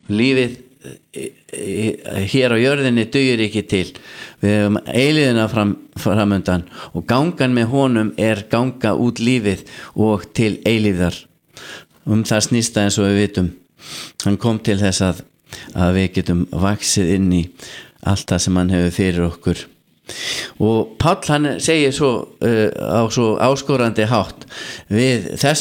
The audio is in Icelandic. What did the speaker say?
lífið hér á jörðinni dugir ekki til, við höfum eilíðina framundan og gangan með honum ganga út lífið og til eilíðar. Það snýst það eins og við vitum, hann kom til þess að við getum vaxið inn í allt það sem hann hefur fyrir okkur. Og Páll hann segir svo á svo áskorandi hátt við þess